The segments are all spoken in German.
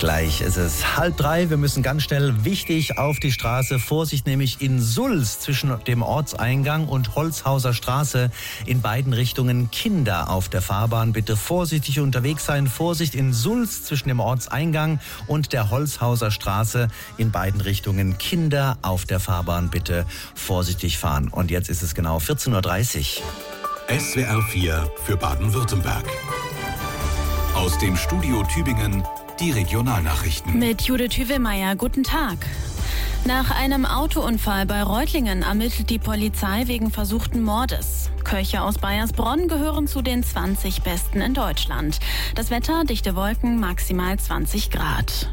Gleich ist es 2:30. Wir müssen ganz schnell wichtig auf die Straße. Vorsicht, nämlich in Sulz zwischen dem Ortseingang und Holzhauser Straße in beiden Richtungen Kinder auf der Fahrbahn. Bitte vorsichtig unterwegs sein. Vorsicht in Sulz zwischen dem Ortseingang und der Holzhauser Straße in beiden Richtungen Kinder auf der Fahrbahn. Bitte vorsichtig fahren. Und jetzt ist es genau 14:30 Uhr. SWR 4 für Baden-Württemberg. Aus dem Studio Tübingen die Regionalnachrichten. Mit Judith Hüvelmeier, guten Tag. Nach einem Autounfall bei Reutlingen ermittelt die Polizei wegen versuchten Mordes. Köche aus Baiersbronn gehören zu den 20 Besten in Deutschland. Das Wetter, dichte Wolken, maximal 20 Grad.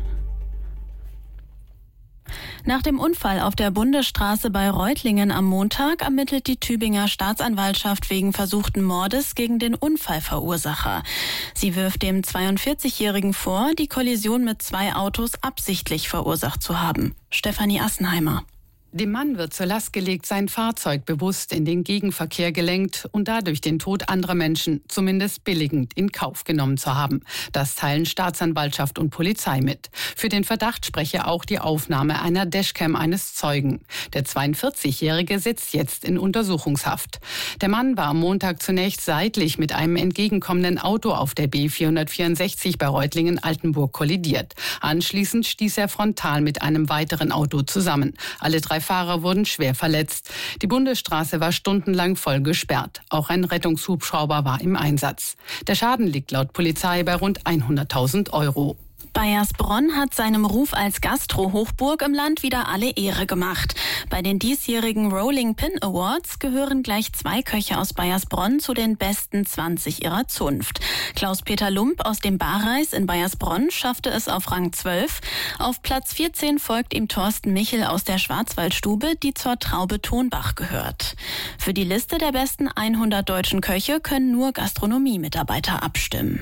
Nach dem Unfall auf der Bundesstraße bei Reutlingen am Montag ermittelt die Tübinger Staatsanwaltschaft wegen versuchten Mordes gegen den Unfallverursacher. Sie wirft dem 42-Jährigen vor, die Kollision mit 2 Autos absichtlich verursacht zu haben. Stefanie Assenheimer. Dem Mann wird zur Last gelegt, sein Fahrzeug bewusst in den Gegenverkehr gelenkt und dadurch den Tod anderer Menschen zumindest billigend in Kauf genommen zu haben. Das teilen Staatsanwaltschaft und Polizei mit. Für den Verdacht spreche auch die Aufnahme einer Dashcam eines Zeugen. Der 42-Jährige sitzt jetzt in Untersuchungshaft. Der Mann war am Montag zunächst seitlich mit einem entgegenkommenden Auto auf der B464 bei Reutlingen-Altenburg kollidiert. Anschließend stieß er frontal mit einem weiteren Auto zusammen. Alle 3 Fahrer wurden schwer verletzt. Die Bundesstraße war stundenlang voll gesperrt. Auch ein Rettungshubschrauber war im Einsatz. Der Schaden liegt laut Polizei bei rund 100.000 €. Baiersbronn hat seinem Ruf als Gastro-Hochburg im Land wieder alle Ehre gemacht. Bei den diesjährigen Rolling Pin Awards gehören gleich 2 Köche aus Baiersbronn zu den besten 20 ihrer Zunft. Klaus-Peter Lump aus dem Barreis in Baiersbronn schaffte es auf Rang 12. Auf Platz 14 folgt ihm Thorsten Michel aus der Schwarzwaldstube, die zur Traube Tonbach gehört. Für die Liste der besten 100 deutschen Köche können nur Gastronomie-Mitarbeiter abstimmen.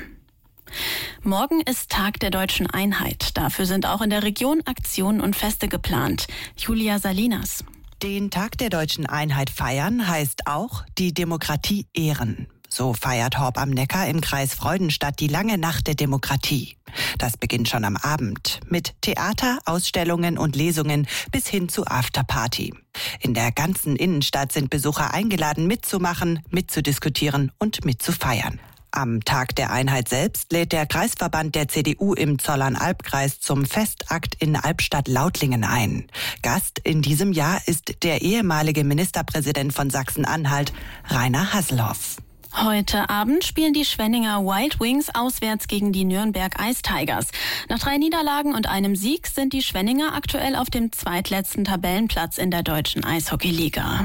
Morgen ist Tag der Deutschen Einheit. Dafür sind auch in der Region Aktionen und Feste geplant. Julia Salinas. Den Tag der Deutschen Einheit feiern heißt auch die Demokratie ehren. So feiert Horb am Neckar im Kreis Freudenstadt die lange Nacht der Demokratie. Das beginnt schon am Abend mit Theater, Ausstellungen und Lesungen bis hin zu Afterparty. In der ganzen Innenstadt sind Besucher eingeladen, mitzumachen, mitzudiskutieren und mitzufeiern. Am Tag der Einheit selbst lädt der Kreisverband der CDU im Zollern-Albkreis zum Festakt in Albstadt-Lautlingen ein. Gast in diesem Jahr ist der ehemalige Ministerpräsident von Sachsen-Anhalt, Rainer Hasselhoff. Heute Abend spielen die Schwenninger Wild Wings auswärts gegen die Nürnberg Ice Tigers. Nach 3 Niederlagen und einem Sieg sind die Schwenninger aktuell auf dem zweitletzten Tabellenplatz in der deutschen Eishockeyliga.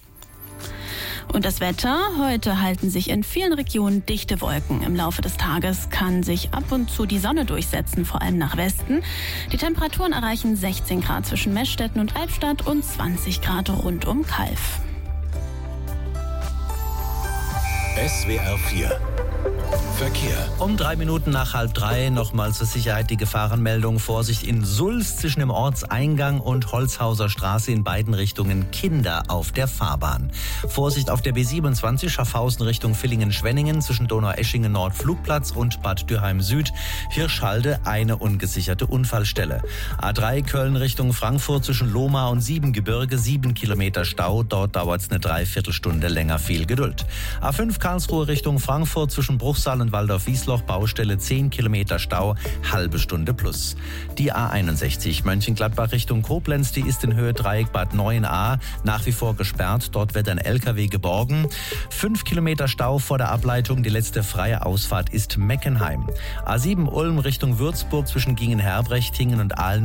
Und das Wetter? Heute halten sich in vielen Regionen dichte Wolken. Im Laufe des Tages kann sich ab und zu die Sonne durchsetzen, vor allem nach Westen. Die Temperaturen erreichen 16 Grad zwischen Meßstetten und Albstadt und 20 Grad rund um Calw. SWR 4 Verkehr. Um 3 Minuten nach 2:30 nochmal zur Sicherheit die Gefahrenmeldung. Vorsicht in Sulz zwischen dem Ortseingang und Holzhauser Straße in beiden Richtungen Kinder auf der Fahrbahn. Vorsicht auf der B27 Schaffhausen Richtung Villingen-Schwenningen zwischen Donaueschingen Nordflugplatz und Bad Dürheim Süd. Hirschhalde eine ungesicherte Unfallstelle. A3 Köln Richtung Frankfurt zwischen Lohmar und Siebengebirge 7 Kilometer Stau. Dort dauert es eine Dreiviertelstunde länger. Viel Geduld. A5 Karlsruhe Richtung Frankfurt zwischen Bruchsal und Waldorf-Wiesloch, Baustelle 10 Kilometer Stau, halbe Stunde plus. Die A61 Mönchengladbach Richtung Koblenz, die ist in Höhe Dreieck Bad 9a nach wie vor gesperrt. Dort wird ein LKW geborgen. 5 Kilometer Stau vor der Ableitung. Die letzte freie Ausfahrt ist Meckenheim. A7 Ulm Richtung Würzburg zwischen Gingen-Herbrechtingen und Aalen